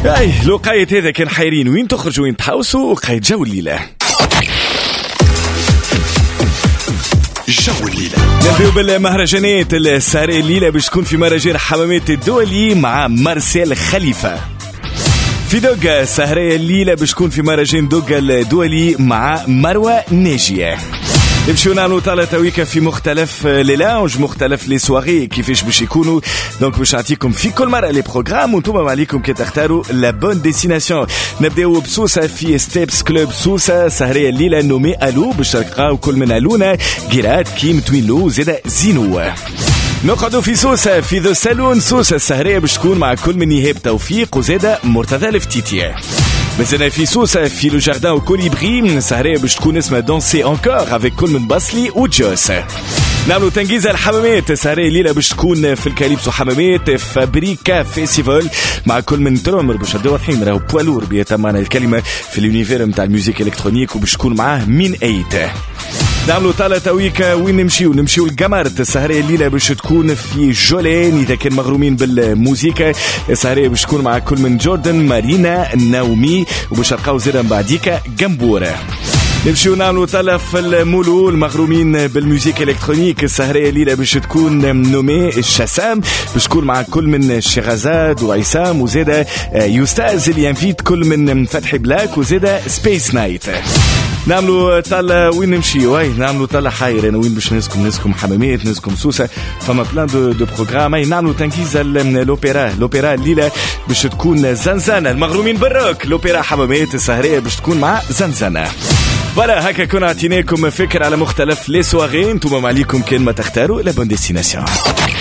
اي لقاية هذا كان حيرين وين تخرجوا وين تحوسوا وقاية جو الليلة. جو الليلة نبداو بالمهرجانات. السهرة الليلة باش تكون في مهرجان حمامات الدولي مع مارسيل خليفة. في دوغا السهرة الليلة باش تكون في مهرجان دوغا الدولي مع مروة ناجية. نمشيو نعملو طالة تويكا في مختلف لي لانج مختلف لي سواري كيفاش باش يكونوا. دونك باش نعطيكم في كل مرة لي بروغرام وانتم عليكم كي تختاروا لا بون ديستيناسيون. نبداو بسوسة في ستيبس كلوب سوسة سهرية الليلة نومي الو باش تلقاو كل من الونا قيرات كيم توينلو زيدا زينو. نقعدوا في سوسة في ذو سالون سوسة السهرية باش تكون مع كل من يهاب توفيق وزيدا مرتضى الفتيتية. مازلنا في سوسة في لو جاردان وكوليبري السهرية باش تكون اسمها دانسي انكور افيك كل من باسلي وجوس. نعملوا تنجيز الحمامات السهرية الليلة باش تكون في الكاليبسو حمامات فابريكا فيستيفال مع كل من ترومر باش هدو واضحين راهو بوالور بيتمعنى الكلمة في اليونيفير نتاع الميوزيك الكترونيك وباش تكون معاه مين ايت. نعملوا طالة تويكا وين نمشيو القمرت السهرية الليلة باش تكون في جولين إذا كان مغرومين بالموسيقى. السهرية باش تكون مع كل من جوردن مارينا ناومي وباش تلقاو زيدا بعديكا جنبورة. نمشيو نعملوا طالة في المولو المغرومين بالموسيقى الكترونيك السهرية الليلة باش تكون نومي الشسام باش تكون مع كل من شيرازاد وعسام وزيدا يوستاز اللي ينفيد كل من فتحي بلاك وزيدا سبيس نايت. نعملوا طالة وين نمشيو نعملوا طالة حايرين وين باش نسكم حمامات نسكم سوسة فما بلان دو بروغرام. نعملوا تنكيز لوبيرا الليلة باش تكون زنزانة المغرومين بالروك لوبيرا حمامات السهرية باش تكون مع زنزانة. فوالا هكا كنا عطيناكم فكرة على مختلف لي سواغي انتم عليكم كان ما تختاروا لا بون ديستيناسيون.